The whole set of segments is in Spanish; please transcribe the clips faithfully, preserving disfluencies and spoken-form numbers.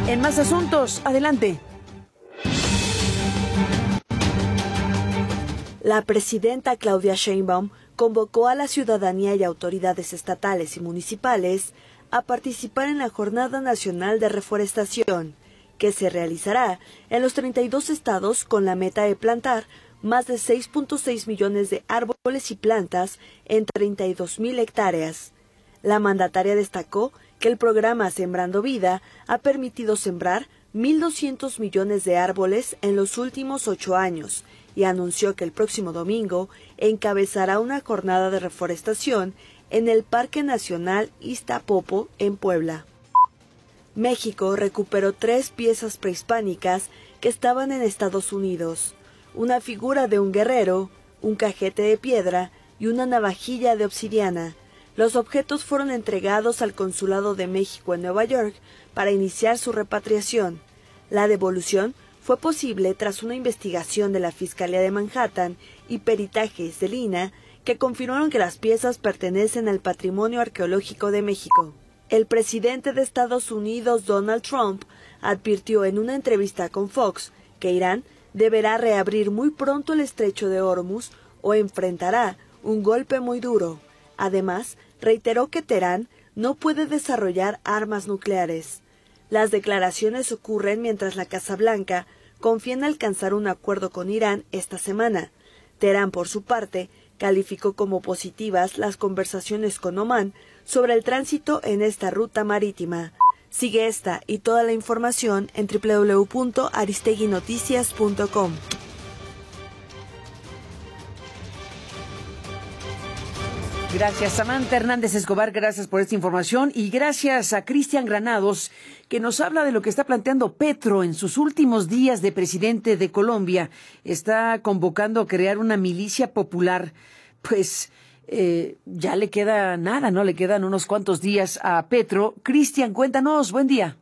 En más asuntos, adelante. La presidenta Claudia Sheinbaum convocó a la ciudadanía y autoridades estatales y municipales a participar en la Jornada Nacional de Reforestación, que se realizará en los treinta y dos estados con la meta de plantar más de seis punto seis millones de árboles y plantas en treinta y dos mil hectáreas. La mandataria destacó que el programa Sembrando Vida ha permitido sembrar mil doscientos millones de árboles en los últimos ocho años y anunció que el próximo domingo encabezará una jornada de reforestación en el Parque Nacional Iztapopo, en Puebla. México recuperó tres piezas prehispánicas que estaban en Estados Unidos, una figura de un guerrero, un cajete de piedra y una navajilla de obsidiana. Los objetos fueron entregados al Consulado de México en Nueva York para iniciar su repatriación. La devolución fue posible tras una investigación de la Fiscalía de Manhattan y peritajes del I N A que confirmaron que las piezas pertenecen al Patrimonio Arqueológico de México. El presidente de Estados Unidos, Donald Trump, advirtió en una entrevista con Fox que Irán deberá reabrir muy pronto el estrecho de Hormuz o enfrentará un golpe muy duro. Además, reiteró que Teherán no puede desarrollar armas nucleares. Las declaraciones ocurren mientras la Casa Blanca confía en alcanzar un acuerdo con Irán esta semana. Teherán, por su parte, calificó como positivas las conversaciones con Omán sobre el tránsito en esta ruta marítima. Sigue esta y toda la información en doble u doble u doble u punto aristegui noticias punto com. Gracias, Samantha Hernández Escobar, gracias por esta información y gracias a Cristian Granados, que nos habla de lo que está planteando Petro en sus últimos días de presidente de Colombia. Está convocando a crear una milicia popular. Pues eh, ya le queda nada, ¿no? Le quedan unos cuantos días a Petro. Cristian, cuéntanos, buen día.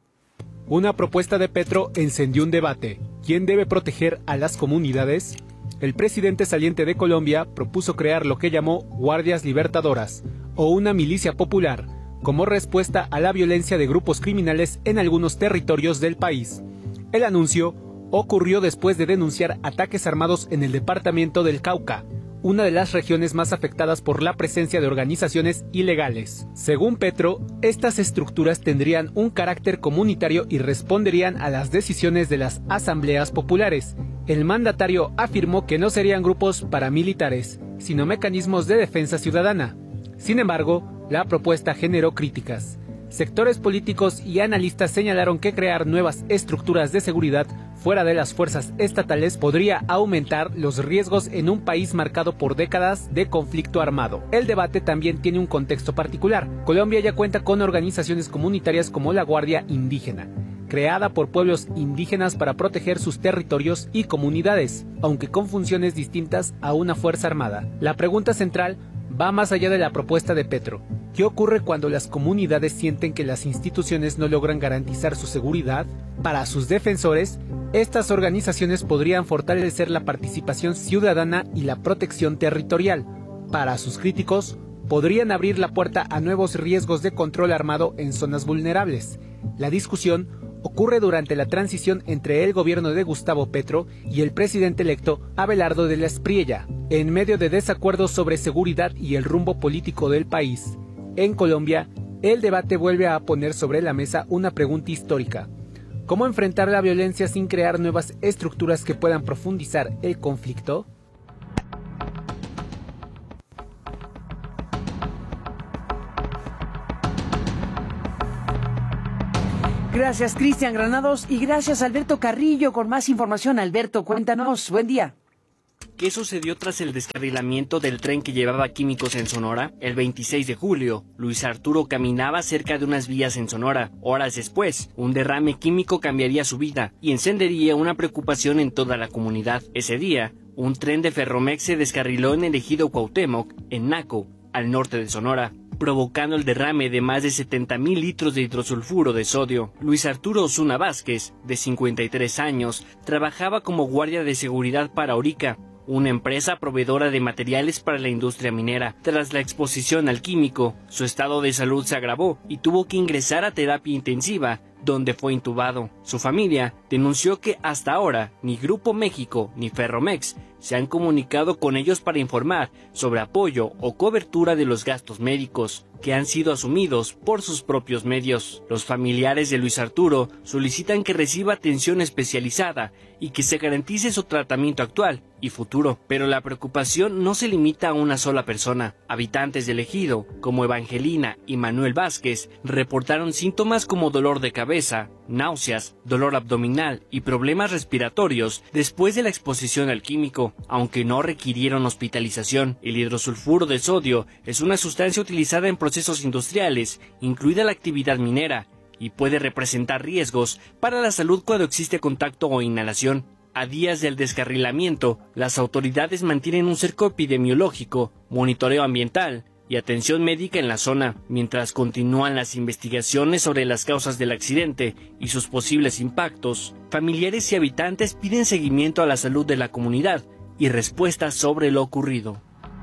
Una propuesta de Petro encendió un debate. ¿Quién debe proteger a las comunidades? El presidente saliente de Colombia propuso crear lo que llamó Guardias Libertadoras, o una milicia popular, como respuesta a la violencia de grupos criminales en algunos territorios del país. El anuncio ocurrió después de denunciar ataques armados en el departamento del Cauca, una de las regiones más afectadas por la presencia de organizaciones ilegales. Según Petro, estas estructuras tendrían un carácter comunitario y responderían a las decisiones de las asambleas populares. El mandatario afirmó que no serían grupos paramilitares, sino mecanismos de defensa ciudadana. Sin embargo, la propuesta generó críticas. Sectores políticos y analistas señalaron que crear nuevas estructuras de seguridad fuera de las fuerzas estatales podría aumentar los riesgos en un país marcado por décadas de conflicto armado. El debate también tiene un contexto particular. Colombia ya cuenta con organizaciones comunitarias como la Guardia Indígena, creada por pueblos indígenas para proteger sus territorios y comunidades, aunque con funciones distintas a una fuerza armada. La pregunta central va más allá de la propuesta de Petro. ¿Qué ocurre cuando las comunidades sienten que las instituciones no logran garantizar su seguridad? Para sus defensores, estas organizaciones podrían fortalecer la participación ciudadana y la protección territorial. Para sus críticos, podrían abrir la puerta a nuevos riesgos de control armado en zonas vulnerables. La discusión ocurre durante la transición entre el gobierno de Gustavo Petro y el presidente electo Abelardo de la Espriella, en medio de desacuerdos sobre seguridad y el rumbo político del país. En Colombia, el debate vuelve a poner sobre la mesa una pregunta histórica: ¿cómo enfrentar la violencia sin crear nuevas estructuras que puedan profundizar el conflicto? Gracias, Cristian Granados, y gracias, Alberto Carrillo, con más información. Alberto, cuéntanos, buen día. ¿Qué sucedió tras el descarrilamiento del tren que llevaba químicos en Sonora? El veintiséis de julio, Luis Arturo caminaba cerca de unas vías en Sonora. Horas después, un derrame químico cambiaría su vida y encendería una preocupación en toda la comunidad. Ese día, un tren de Ferromex se descarriló en el ejido Cuauhtémoc, en Naco, al norte de Sonora, provocando el derrame de más de setenta mil litros de hidrosulfuro de sodio. Luis Arturo Osuna Vázquez, de cincuenta y tres años, trabajaba como guardia de seguridad para Orica, una empresa proveedora de materiales para la industria minera. Tras la exposición al químico, su estado de salud se agravó y tuvo que ingresar a terapia intensiva donde fue intubado. Su familia denunció que hasta ahora ni Grupo México ni Ferromex se han comunicado con ellos para informar sobre apoyo o cobertura de los gastos médicos que han sido asumidos por sus propios medios. Los familiares de Luis Arturo solicitan que reciba atención especializada y que se garantice su tratamiento actual y futuro, pero la preocupación no se limita a una sola persona. Habitantes del ejido, como Evangelina y Manuel Vázquez, reportaron síntomas como dolor de cabeza, náuseas, dolor abdominal y problemas respiratorios después de la exposición al químico, aunque no requirieron hospitalización. El hidrosulfuro de sodio es una sustancia utilizada en procesos industriales, incluida la actividad minera, y puede representar riesgos para la salud cuando existe contacto o inhalación. A días del descarrilamiento, las autoridades mantienen un cerco epidemiológico, monitoreo ambiental y atención médica en la zona, mientras continúan las investigaciones sobre las causas del accidente y sus posibles impactos. Familiares y habitantes piden seguimiento a la salud de la comunidad y respuestas sobre lo ocurrido.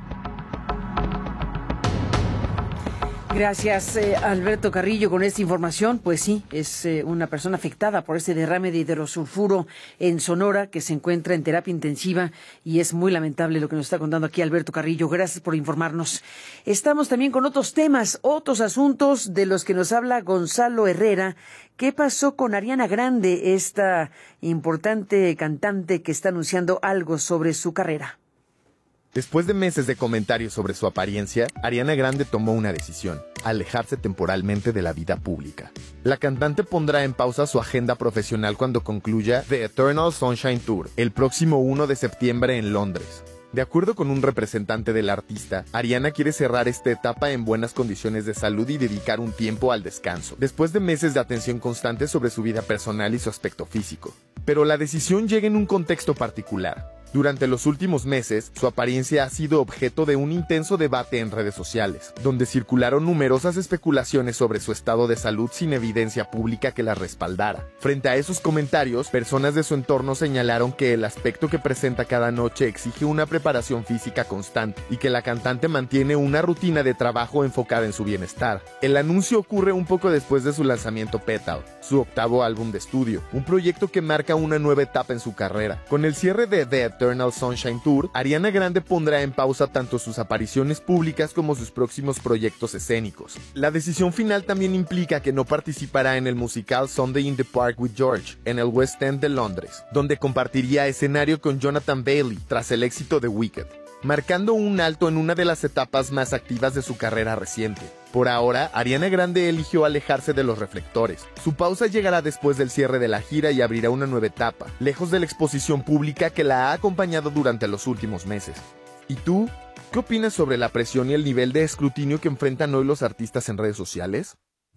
Gracias, eh, Alberto Carrillo, con esta información. Pues sí, es eh, una persona afectada por este derrame de hidrosulfuro en Sonora, que se encuentra en terapia intensiva, y es muy lamentable lo que nos está contando aquí Alberto Carrillo. Gracias por informarnos. Estamos también con otros temas, otros asuntos de los que nos habla Gonzalo Herrera. ¿Qué pasó con Ariana Grande, esta importante cantante que está anunciando algo sobre su carrera? Después de meses de comentarios sobre su apariencia, Ariana Grande tomó una decisión: alejarse temporalmente de la vida pública. La cantante pondrá en pausa su agenda profesional cuando concluya The Eternal Sunshine Tour, el próximo primero de septiembre en Londres. De acuerdo con un representante del artista, Ariana quiere cerrar esta etapa en buenas condiciones de salud y dedicar un tiempo al descanso, después de meses de atención constante sobre su vida personal y su aspecto físico. Pero la decisión llega en un contexto particular. Durante los últimos meses, su apariencia ha sido objeto de un intenso debate en redes sociales, donde circularon numerosas especulaciones sobre su estado de salud sin evidencia pública que la respaldara. Frente a esos comentarios, personas de su entorno señalaron que el aspecto que presenta cada noche exige una preparación física constante y que la cantante mantiene una rutina de trabajo enfocada en su bienestar. El anuncio ocurre un poco después de su lanzamiento Petal, su octavo álbum de estudio, un proyecto que marca una nueva etapa en su carrera. Con el cierre de The Eternal Sunshine Tour, Ariana Grande pondrá en pausa tanto sus apariciones públicas como sus próximos proyectos escénicos. La decisión final también implica que no participará en el musical Sunday in the Park with George, en el West End de Londres, donde compartiría escenario con Jonathan Bailey tras el éxito de Wicked, marcando un alto en una de las etapas más activas de su carrera reciente. Por ahora, Ariana Grande eligió alejarse de los reflectores. Su pausa llegará después del cierre de la gira y abrirá una nueva etapa, lejos de la exposición pública que la ha acompañado durante los últimos meses. ¿Y tú? ¿Qué opinas sobre la presión y el nivel de escrutinio que enfrentan hoy los artistas en redes sociales?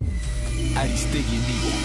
Aristegui en vivo.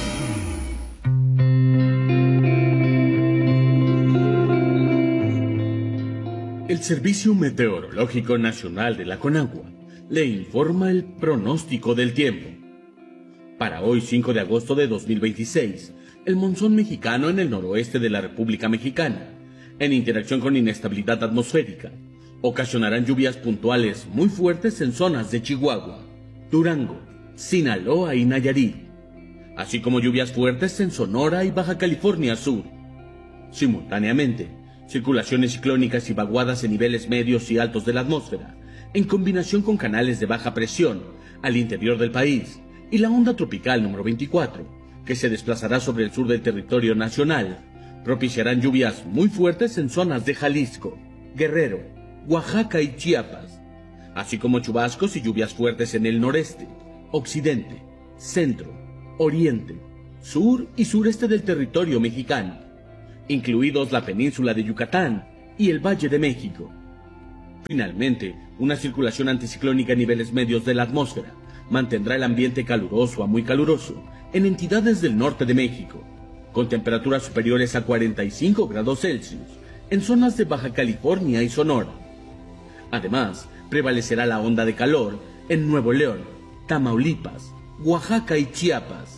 El Servicio Meteorológico Nacional de la Conagua le informa el pronóstico del tiempo. Para hoy, cinco de agosto de dos mil veintiséis, el monzón mexicano en el noroeste de la República Mexicana, en interacción con inestabilidad atmosférica, ocasionarán lluvias puntuales muy fuertes en zonas de Chihuahua, Durango, Sinaloa y Nayarit, así como lluvias fuertes en Sonora y Baja California Sur. Simultáneamente, circulaciones ciclónicas y vaguadas en niveles medios y altos de la atmósfera, en combinación con canales de baja presión al interior del país y la onda tropical número veinticuatro, que se desplazará sobre el sur del territorio nacional, propiciarán lluvias muy fuertes en zonas de Jalisco, Guerrero, Oaxaca y Chiapas, así como chubascos y lluvias fuertes en el noreste, occidente, centro, oriente, sur y sureste del territorio mexicano, incluidos la península de Yucatán y el Valle de México. Finalmente, una circulación anticiclónica a niveles medios de la atmósfera mantendrá el ambiente caluroso a muy caluroso en entidades del norte de México, con temperaturas superiores a cuarenta y cinco grados Celsius en zonas de Baja California y Sonora. Además, prevalecerá la onda de calor en Nuevo León, Tamaulipas, Oaxaca y Chiapas.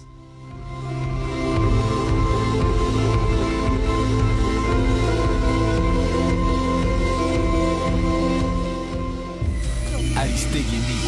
Aristegui en vivo.